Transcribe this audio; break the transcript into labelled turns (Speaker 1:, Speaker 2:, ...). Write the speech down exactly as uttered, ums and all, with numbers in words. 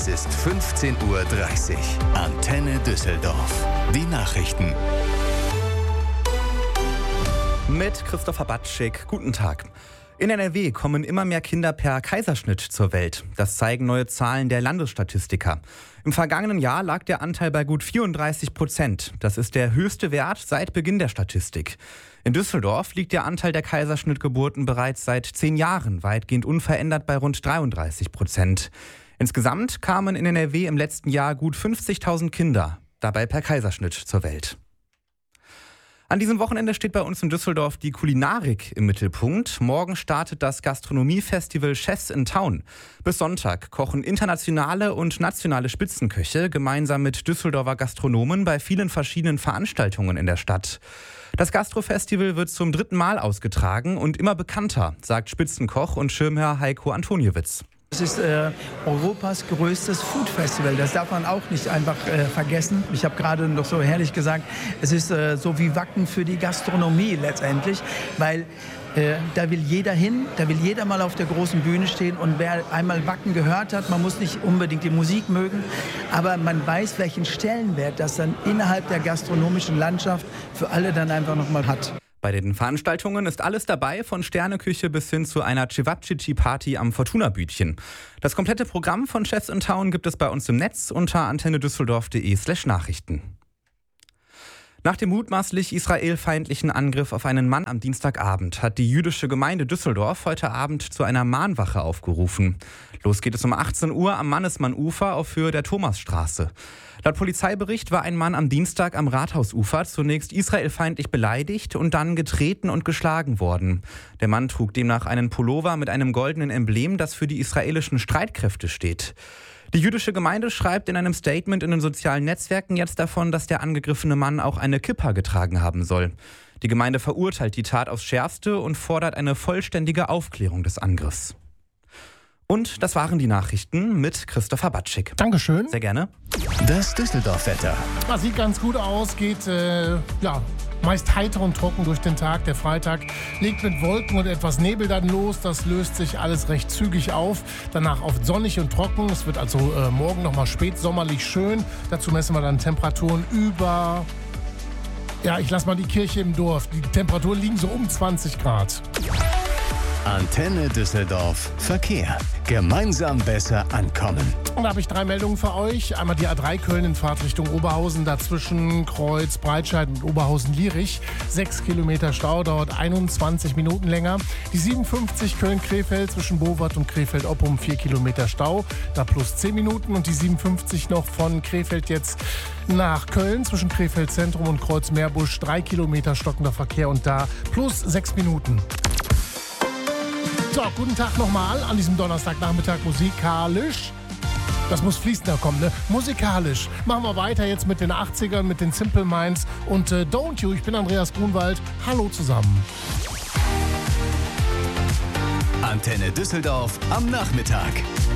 Speaker 1: Es ist fünfzehn Uhr dreißig. Antenne Düsseldorf. Die Nachrichten.
Speaker 2: Mit Christopher Batschik. Guten Tag. In N R W kommen immer mehr Kinder per Kaiserschnitt zur Welt. Das zeigen neue Zahlen der Landesstatistiker. Im vergangenen Jahr lag der Anteil bei gut vierunddreißig Prozent. Das ist der höchste Wert seit Beginn der Statistik. In Düsseldorf liegt der Anteil der Kaiserschnittgeburten bereits seit zehn Jahren weitgehend unverändert bei rund dreiunddreißig Prozent. Insgesamt kamen in N R W im letzten Jahr gut fünfzigtausend Kinder, dabei per Kaiserschnitt zur Welt. An diesem Wochenende steht bei uns in Düsseldorf die Kulinarik im Mittelpunkt. Morgen startet das Gastronomiefestival Chefs in Town. Bis Sonntag kochen internationale und nationale Spitzenköche gemeinsam mit Düsseldorfer Gastronomen bei vielen verschiedenen Veranstaltungen in der Stadt. Das Gastrofestival wird zum dritten Mal ausgetragen und immer bekannter, sagt Spitzenkoch und Schirmherr Heiko Antoniewicz.
Speaker 3: Es ist äh, Europas größtes Food-Festival, das darf man auch nicht einfach äh, vergessen. Ich habe gerade noch so herrlich gesagt, es ist äh, so wie Wacken für die Gastronomie letztendlich, weil äh, da will jeder hin, da will jeder mal auf der großen Bühne stehen und wer einmal Wacken gehört hat, man muss nicht unbedingt die Musik mögen, aber man weiß, welchen Stellenwert das dann innerhalb der gastronomischen Landschaft für alle dann einfach nochmal hat.
Speaker 2: Bei den Veranstaltungen ist alles dabei, von Sterneküche bis hin zu einer Cevapcici-Party am Fortuna-Bütchen. Das komplette Programm von Chefs in Town gibt es bei uns im Netz unter antennedüsseldorf.de slash Nachrichten. Nach dem mutmaßlich israelfeindlichen Angriff auf einen Mann am Dienstagabend hat die jüdische Gemeinde Düsseldorf heute Abend zu einer Mahnwache aufgerufen. Los geht es um achtzehn Uhr am Mannesmann-Ufer auf Höhe der Thomasstraße. Laut Polizeibericht war ein Mann am Dienstag am Rathausufer zunächst israelfeindlich beleidigt und dann getreten und geschlagen worden. Der Mann trug demnach einen Pullover mit einem goldenen Emblem, das für die israelischen Streitkräfte steht. Die jüdische Gemeinde schreibt in einem Statement in den sozialen Netzwerken jetzt davon, dass der angegriffene Mann auch eine Kippa getragen haben soll. Die Gemeinde verurteilt die Tat aufs Schärfste und fordert eine vollständige Aufklärung des Angriffs. Und das waren die Nachrichten mit Christopher Batschik.
Speaker 4: Dankeschön.
Speaker 2: Sehr gerne.
Speaker 1: Das Düsseldorf-Wetter.
Speaker 4: Das sieht ganz gut aus, geht äh, ja, meist heiter und trocken durch den Tag. Der Freitag legt mit Wolken und etwas Nebel dann los. Das löst sich alles recht zügig auf. Danach oft sonnig und trocken. Es wird also äh, morgen nochmal spätsommerlich schön. Dazu messen wir dann Temperaturen über... Ja, ich lasse mal die Kirche im Dorf. Die Temperaturen liegen so um zwanzig Grad.
Speaker 1: Antenne Düsseldorf. Verkehr. Gemeinsam besser ankommen.
Speaker 4: Und da habe ich drei Meldungen für euch. Einmal die A drei Köln in Fahrtrichtung Oberhausen, dazwischen Kreuz, Breitscheid und Oberhausen-Lierich. Sechs Kilometer Stau, dauert einundzwanzig Minuten länger. Die siebenundfünfzig Köln-Krefeld zwischen Bowart und Krefeld-Oppum, vier Kilometer Stau, da plus zehn Minuten. Und die siebenundfünfzig noch von Krefeld jetzt nach Köln zwischen Krefeld-Zentrum und Kreuz-Meerbusch, drei Kilometer stockender Verkehr und da plus sechs Minuten. So, guten Tag nochmal an diesem Donnerstagnachmittag musikalisch. Das muss fließender kommen, ne? Musikalisch. Machen wir weiter jetzt mit den achtzigern, mit den Simple Minds und äh, Don't You. Ich bin Andreas Grunwald. Hallo zusammen.
Speaker 1: Antenne Düsseldorf am Nachmittag.